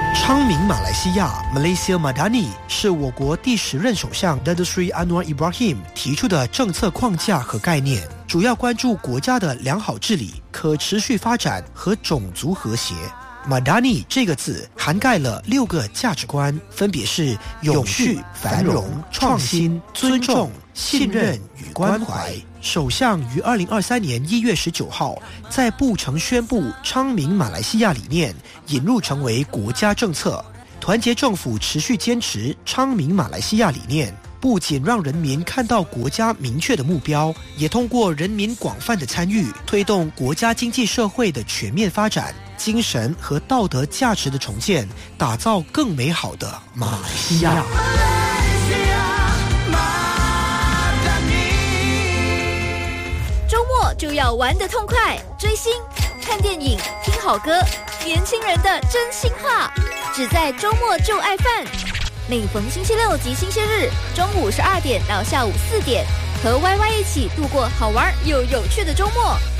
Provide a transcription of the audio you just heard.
昌明马来西亚 Malaysia Madani 是我国第10任首相 Datuk Seri Anwar Ibrahim 提出的政策框架和概念，主要关注国家的良好治理、可持续发展和种族和谐。Madani 这个字涵盖了6个价值观，分别是永续、繁荣、创新、尊重、信任与关怀。首相于2023年1月19号在布城宣布昌明马来西亚理念引入成为国家政策。团结政府持续坚持昌明马来西亚理念，不仅让人民看到国家明确的目标，也通过人民广泛的参与，推动国家经济社会的全面发展，精神和道德价值的重建，打造更美好的马来西亚。 周末就要玩得痛快，追星、看电影、听好歌，年轻人的真心话，只在周末就爱饭。每逢星期六及星期日，中午12点到下午4点，和 YY 一起度过好玩又有趣的周末。